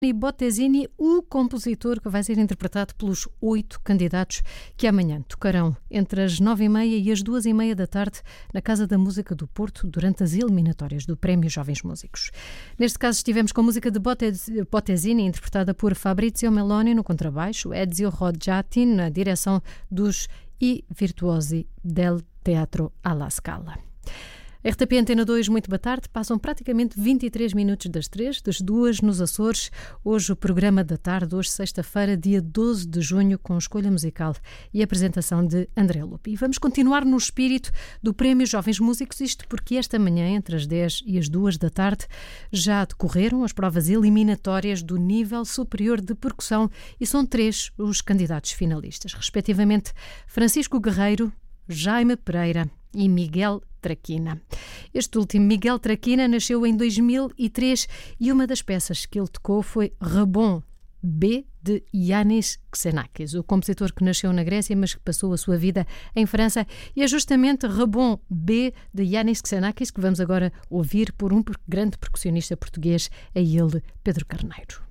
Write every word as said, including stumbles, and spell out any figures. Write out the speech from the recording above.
Bottesini, o compositor que vai ser interpretado pelos oito candidatos que amanhã tocarão entre as nove e meia e as duas e meia da tarde na Casa da Música do Porto durante as eliminatórias do Prémio Jovens Músicos. Neste caso estivemos com a música de Bottesini, interpretada por Fabrizio Meloni no contrabaixo, Ezio Roggiati na direção dos I Virtuosi del Teatro alla Scala. R T P Antena dois, muito boa tarde. Passam praticamente vinte e três minutos das três, das duas nos Açores. Hoje o programa da tarde, hoje sexta-feira, dia doze de junho, com escolha musical e apresentação de André Lupi. E vamos continuar no espírito do Prémio Jovens Músicos, isto porque esta manhã, entre as dez e as duas da tarde, já decorreram as provas eliminatórias do nível superior de percussão e são três os candidatos finalistas, respectivamente Francisco Guerreiro, Jaime Pereira e Miguel Traquina. Este último, Miguel Traquina, nasceu em dois mil e três e uma das peças que ele tocou foi Rebond B, de Yannis Xenakis, o compositor que nasceu na Grécia, mas que passou a sua vida em França. E é justamente Rebond B, de Yannis Xenakis, que vamos agora ouvir por um grande percussionista português, a ele, Pedro Carneiro.